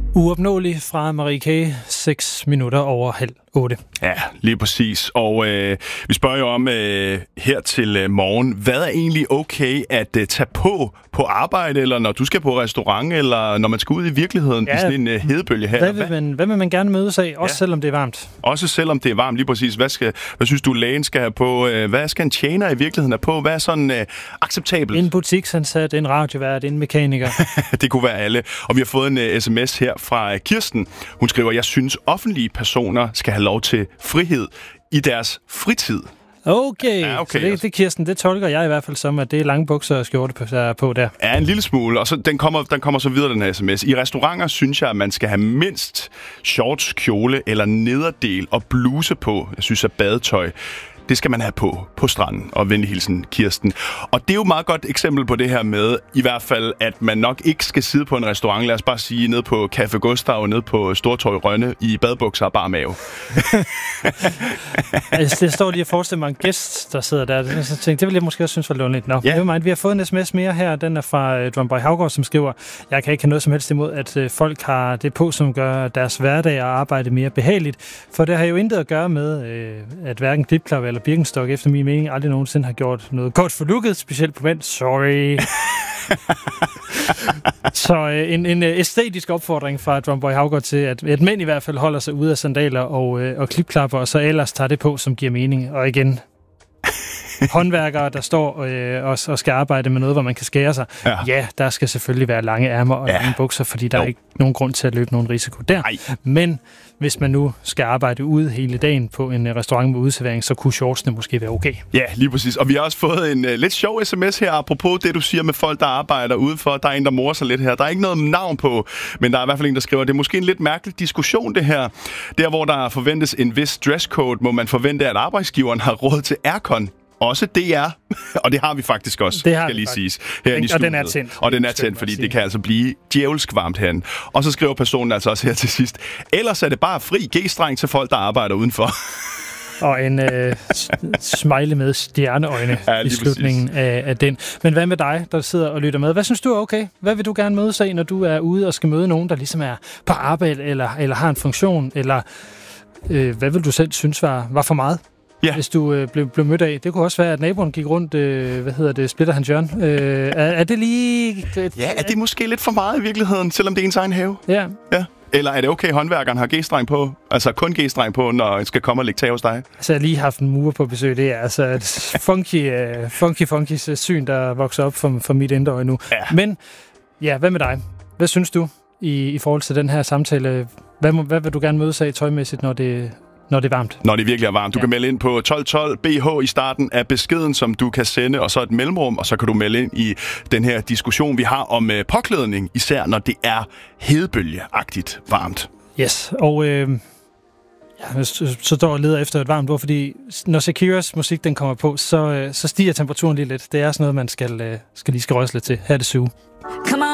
Uopnåelig fra Marie K. 6 minutter over 7:30. Ja, lige præcis. Og vi spørger jo om her til morgen, hvad er egentlig okay at tage på arbejde, eller når du skal på restaurant, eller når man skal ud i virkeligheden i sådan en hedebølge her? Hvad vil man gerne mødes af, også selvom det er varmt? Også selvom det er varmt, lige præcis. Hvad synes du, lægen skal have på? Hvad skal en tjener i virkeligheden have på? Hvad er sådan acceptabelt? En butiksansat, en radiovært, en mekaniker. Det kunne være alle. Og vi har fået en sms her fra Kirsten. Hun skriver, jeg synes, offentlige personer skal have lov til frihed i deres fritid. Okay. Så det Kirsten, det tolker jeg i hvert fald som, at det er lange bukser og skjorte på der. Ja, en lille smule, og så den kommer så videre, den her sms. I restauranter synes jeg, at man skal have mindst shorts, kjole eller nederdel og bluse på. Jeg synes, at badetøj, det skal man have på stranden. Og venlig hilsen, Kirsten. Og det er jo et meget godt eksempel på det her med, i hvert fald, at man nok ikke skal sidde på en restaurant, lad os bare sige, nede på Café Gustav, nede på Stortorv Rønne, i badebukser og bar mave. Jeg står lige og forestiller mig en gæst, der sidder der. Så tænkte, det ville jeg måske også synes var lundigt. Nå, vi har fået en sms mere her. Den er fra Drømborg Havgård, som skriver, jeg kan ikke have noget som helst imod, at folk har det på, som gør deres hverdag og arbejde mere behageligt. For det har jo intet at gøre med, at hverken Klipklap eller Birkenstock efter min mening aldrig nogensinde har gjort noget godt for looket, specielt på mænd. Sorry. Så en æstetisk opfordring fra Drømborg Havgård til, at mænd i hvert fald holder sig ude af sandaler og klipklapper, og så ellers tager det på, som giver mening. Og igen, håndværkere, der står og skal arbejde med noget, hvor man kan skære sig. Ja, der skal selvfølgelig være lange ærmer og lange bukser, fordi der er ikke nogen grund til at løbe nogen risiko der. Men hvis man nu skal arbejde ude hele dagen på en restaurant med udservering, så kunne shortsene måske være okay. Ja, lige præcis. Og vi har også fået en lidt sjov sms her, apropos det, du siger med folk, der arbejder udenfor. Der er en, der morer sig lidt her. Der er ikke noget navn på, men der er i hvert fald en, der skriver, det er måske en lidt mærkelig diskussion, det her. Der, hvor der forventes en vis dresscode, må man forvente, at arbejdsgiveren har råd til aircon. Også DR, og det har vi faktisk også, skal lige siges. Og den er tændt. Og den er tændt, fordi det kan altså blive djævelsk varmt herinde. Og så skriver personen altså også her til sidst, ellers er det bare fri G-streng til folk, der arbejder udenfor. Og en smiley med stjerneøjne i slutningen af den. Men hvad med dig, der sidder og lytter med? Hvad synes du er okay? Hvad vil du gerne mødes af, når du er ude og skal møde nogen, der ligesom er på arbejde, eller har en funktion? Eller hvad vil du selv synes var for meget? Ja. Hvis du blev mødt af. Det kunne også være, at naboen gik rundt, splitter hans hjørne. Er det lige... er det måske lidt for meget i virkeligheden, selvom det er ens egen have? Ja. Eller er det okay, at håndværkeren har G-streng på? Altså kun G-streng på, når han skal komme og lægge tag hos dig? Altså, jeg har lige haft en murer på besøg. Det er altså et funky syn, der vokser op for mit indre øje nu. Ja. Men, hvad med dig? Hvad synes du i forhold til den her samtale? Hvad vil du gerne mødes af tøjmæssigt, når det er varmt? Når det virkelig er varmt. Du kan melde ind på 1212 BH i starten af beskeden, som du kan sende, og så et mellemrum, og så kan du melde ind i den her diskussion, vi har om påklædning, især når det er hedebølgeagtigt varmt. Yes, og så står og leder efter et varmt ord, fordi når Shakiras musik den kommer på, så stiger temperaturen lige lidt. Det er sådan noget, man skal røse lidt til. Her er det Sue.